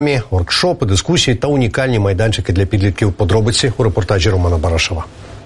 Воркшопи, дискусії та унікальні майданчики для підлітків. Подробиці у репортажі Романа Барашева.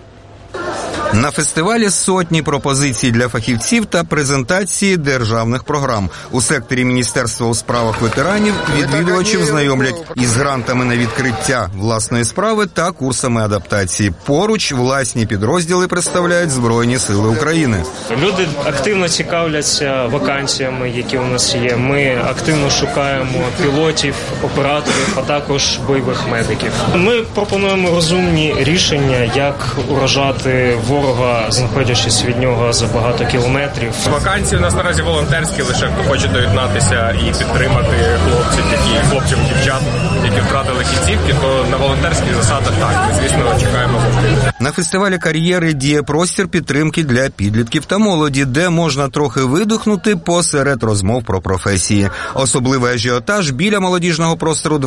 На фестивалі сотні пропозицій для фахівців та презентації державних програм. У секторі Міністерства у справах ветеранів відвідувачів знайомлять із грантами на відкриття власної справи та курсами адаптації. Поруч власні підрозділи представляють Збройні Сили України. Люди активно цікавляться вакансіями, які у нас є. Ми активно шукаємо пілотів, операторів, а також бойових медиків. Ми пропонуємо розумні рішення, як уражати ворога, знаходячись від нього за багато кілометрів. Вакансії у нас наразі волонтерські, лише хто хоче доєднатися і підтримати хлопців, дівчат, які втратили кінцівки, то на волонтерських засадах так, ми, звісно, чекаємо завжди. На фестивалі «Кар'єри» діє простір підтримки для підлітків та молоді, де можна трохи видихнути посеред розмов про професії. Особливий ажіотаж біля молодіжного простору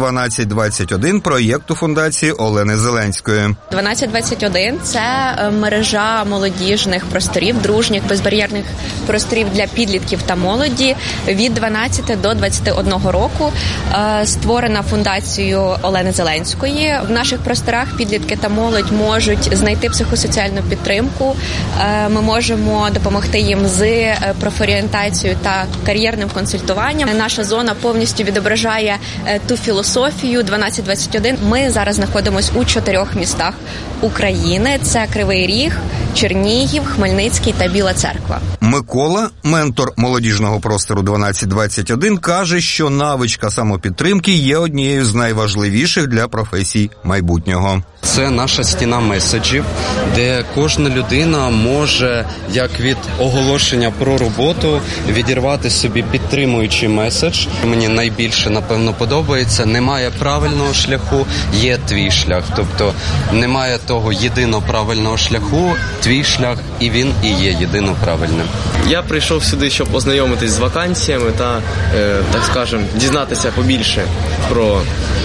1221 проєкту фундації Олени Зеленської. 1221 – це мережа молодіжних просторів, дружніх, безбар'єрних просторів для підлітків та молоді від 12 до 21 року. Створена фундацією Олени Зеленської. В наших просторах підлітки та молодь можуть знайти психосоціальну підтримку. Ми можемо допомогти їм з профорієнтацією та кар'єрним консультуванням. Наша зона повністю відображає ту філософію 1221. Ми зараз знаходимося у 4 містах України. Це Кривий Ріг, Чернігів, Хмельницький та Біла Церква. Микола, ментор молодіжного простору 1221, каже, що навичка самопідтримки є однією з найважливіших для професій майбутнього. Це наша стіна меседжів, де кожна людина може, як від оголошення про роботу, відірвати собі підтримуючий меседж. Мені найбільше, напевно, подобається, немає правильного шляху, є твій шлях. Тобто немає того єдиного правильного шляху, твій шлях, і він і є єдино правильним. Я прийшов сюди, щоб познайомитись з вакансіями та, так скажемо, дізнатися побільше про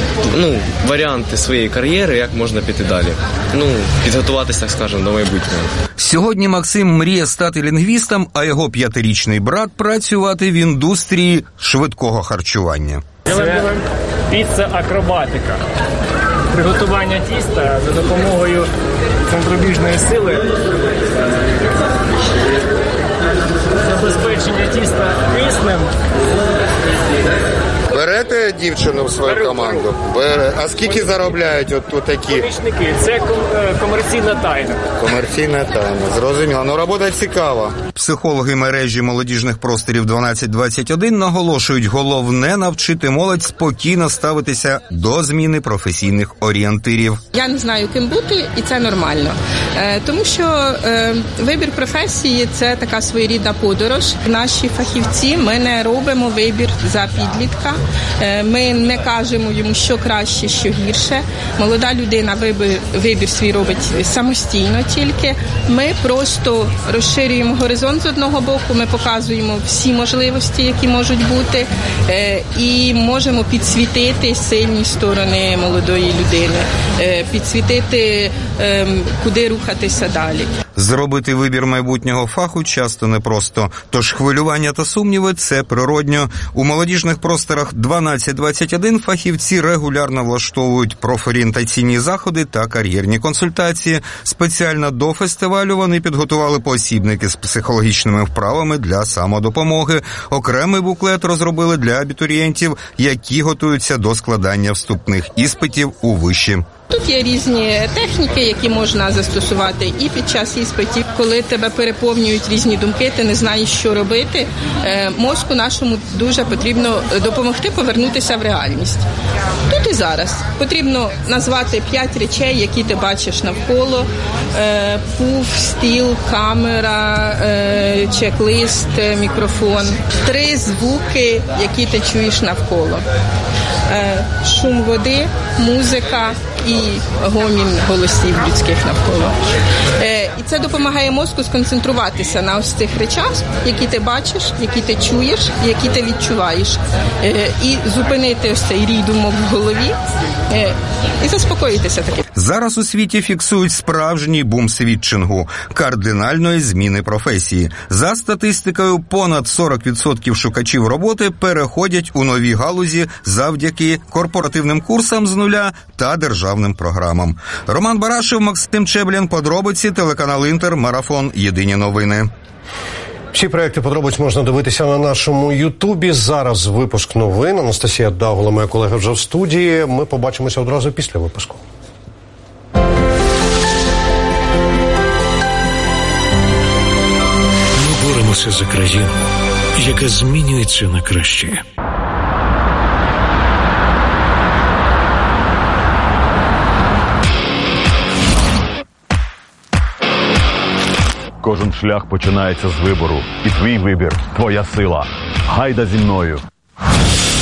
варіанти своєї кар'єри, як можна піти далі. Підготуватися, так скажемо, до майбутнього. Сьогодні Максим мріє стати лінгвістом, а його 5-річний брат працювати в індустрії швидкого харчування. Це піца-акробатика. Приготування тіста за допомогою центробіжної сили, забезпечення тіста киснем. Берете дівчину в свою команду? А скільки заробляють от такі? Помічники. Це комерційна тайна. Комерційна тайна. Зрозуміло. Робота цікава. Психологи мережі молодіжних просторів 1221 наголошують, головне навчити молодь спокійно ставитися до зміни професійних орієнтирів. Я не знаю, ким бути, і це нормально. Тому що вибір професії – це така своєрідна подорож. Наші фахівці, ми не робимо вибір за підлітка. Ми не кажемо йому, що краще, що гірше. Молода людина вибір свій робить самостійно тільки. Ми просто розширюємо горизонт з одного боку, ми показуємо всі можливості, які можуть бути, і можемо підсвітити сильні сторони молодої людини, підсвітити, куди рухатися далі. Зробити вибір майбутнього фаху часто непросто, тож хвилювання та сумніви – це природньо. У молодіжних просторах 1221 фахівці регулярно влаштовують профорієнтаційні заходи та кар'єрні консультації. Спеціально до фестивалю вони підготували посібники з психологічними вправами для самодопомоги. Окремий буклет розробили для абітурієнтів, які готуються до складання вступних іспитів у виші. Тут є різні техніки, які можна застосувати і під час іспитів. Коли тебе переповнюють різні думки, ти не знаєш, що робити, мозку нашому дуже потрібно допомогти повернутися в реальність. Тут і зараз. Потрібно назвати 5 речей, які ти бачиш навколо. Пуф, стіл, камера, чек-лист, мікрофон. 3 звуки, які ти чуєш навколо. Шум води, музика і гомін голосів людських навколо. І це допомагає мозку сконцентруватися на ось цих речах, які ти бачиш, які ти чуєш, які ти відчуваєш. І зупинити ось цей рій думок в голові і заспокоїтися таки. Зараз у світі фіксують справжній бум світчингу, кардинальної зміни професії. За статистикою, понад 40% шукачів роботи переходять у нові галузі завдяки корпоративним курсам з нуля та державним програмам. Роман Барашев, Максим Чеблін, подробиці, телеканал Інтер, Марафон, Єдині новини. Всі проекти подробиць можна дивитися на нашому Ютубі. Зараз випуск новин. Анастасія Дагула, моя колега, вже в студії. Ми побачимося одразу після випуску. Ми боремося за країну, яка змінюється на краще. Кожен шлях починається з вибору. І твій вибір – твоя сила. Гайда зі мною.